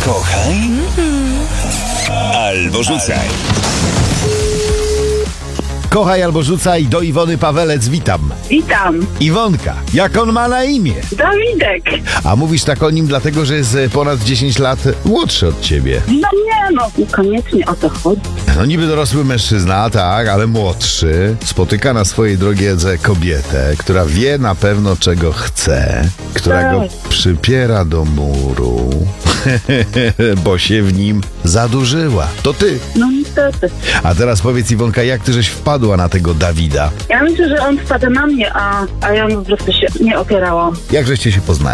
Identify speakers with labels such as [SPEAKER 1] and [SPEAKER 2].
[SPEAKER 1] Kochaj albo rzucaj.
[SPEAKER 2] Kochaj albo rzucaj, do Iwony Pawelec, witam.
[SPEAKER 3] Witam.
[SPEAKER 2] Iwonka, jak on ma na imię?
[SPEAKER 3] Dawidek.
[SPEAKER 2] A mówisz tak o nim dlatego, że jest ponad 10 lat młodszy od ciebie.
[SPEAKER 3] No nie, niekoniecznie o to chodzi.
[SPEAKER 2] No niby dorosły mężczyzna, tak, ale młodszy. Spotyka na swojej drodze kobietę, która wie na pewno czego chce, która go przypiera do muru, bo się w nim zadłużyła. To ty.
[SPEAKER 3] No niestety.
[SPEAKER 2] A teraz powiedz, Iwonka, jak ty żeś wpadła na tego Dawida?
[SPEAKER 3] Ja myślę, że on wpadł na mnie, a ja po prostu się nie opierałam.
[SPEAKER 2] Jak żeście się poznali?